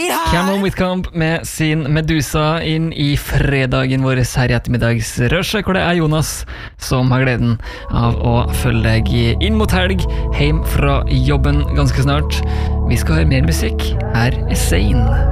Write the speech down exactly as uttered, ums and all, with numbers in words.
Camel Whitcomb med sin Medusa inn i fredagen vår her i ettermiddags rørsje, hvor det er Jonas som har gleden av å følge deg inn mot helg, hjem fra jobben ganske snart. Vi skal høre mer musikk. Her er Zayn.